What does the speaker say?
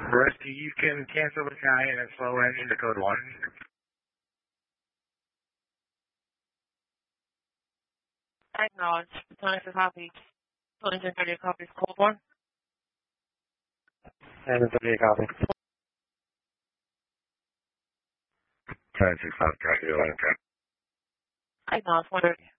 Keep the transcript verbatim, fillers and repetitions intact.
Rusty, you can cancel the guy in a slow engine to code one. I acknowledge. Time for copy. Engine thirty copies, cold one. Engine thirty copy. ten six five, try to do it. I acknowledge one thirty.